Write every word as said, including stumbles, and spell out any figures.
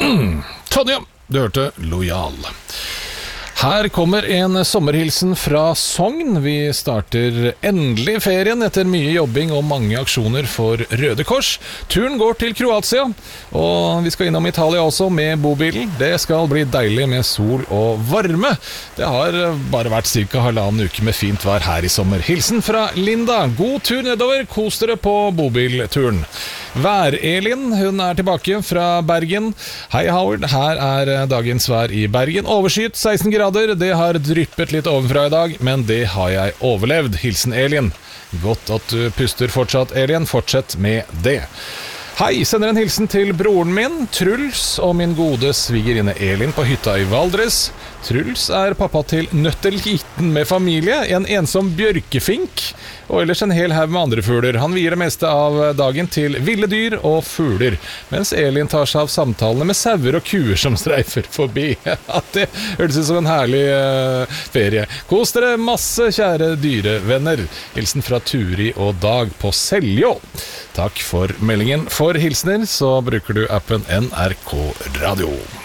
Tonja, du hørte Lojal. Her kommer en sommerhilsen fra Sogn. Vi starter endelig ferien etter mye jobbing og mange aksjoner for Røde Kors. Turen går til Kroatia, og vi skal innom Italia også med bobilen. Det skal bli deilig med sol og varme. Det har bare vært cirka halvannen uke med fint vær her i sommer. Hilsen fra Linda. God tur nedover, kos dere på bobilturen. Vær-Elin, hun er tilbake fra Bergen. Hei Howard, her er dagens vær i Bergen. Overskyet, seksten grader, det har dryppet litt ovenfra i dag, men det har jeg overlevd. Hilsen Elin. Godt at du puster fortsatt, Elin. Fortsett med det. Hei, sender en hilsen til broren min, Truls, og min gode svigerinne Elin på hytta i Valdres. Truls er pappa til Nøtteliten med familie, en ensom bjørkefink, og ellers en hel haug med andre fugler. Han vier det meste av dagen til ville dyr og fugler, mens Elin tar seg av samtalene med sauer og kuer som streifer forbi. Det høres ut som en herlig uh, ferie. Kos dere masse, kjære dyrevenner. Hilsen fra Turi og Dag på Seljå. Takk for meldingen. For hilsener så bruker du appen N R K Radio.